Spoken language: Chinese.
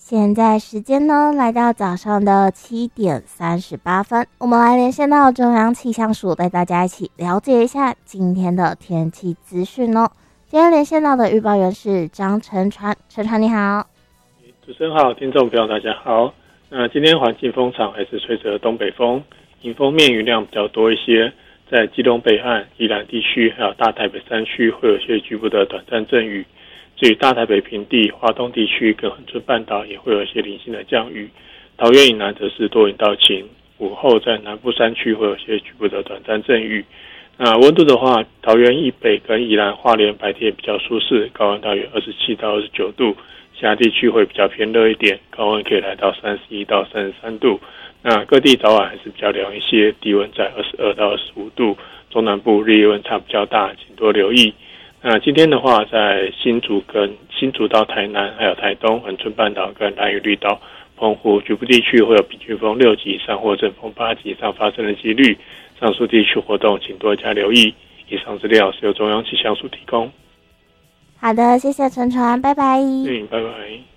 现在时间呢来到早上的7:38，我们来连线到中央气象署，带大家一起了解一下今天的天气资讯哦。今天连线到的预报员是张承传，承传你好。 主持人好，听众朋友大家好。那今天环境风场还是吹着东北风，迎风面云量比较多一些，在基隆北岸、宜兰地区还有大台北山区会有些局部的短暂阵雨。至于大台北平地、华东地区跟恒春半岛也会有一些零星的降雨，桃园以南则是多云到晴，午后在南部山区会有些局部的短暂阵雨。那温度的话，桃园以北跟宜兰花莲白天比较舒适，高温大约27到29度，其他地区会比较偏热一点，高温可以来到31到33度。那各地早晚还是比较凉一些，低温在22到25度，中南部日夜温差比较大，请多留意。那今天的话，在新竹到台南，还有台东、恒春半岛跟兰屿绿岛、澎湖局部地区会有平均风6级以上或阵风8级以上发生的几率。上述地区活动，请多加留意。以上资料是由中央气象署提供。 好的，谢谢承传，拜拜。 拜拜。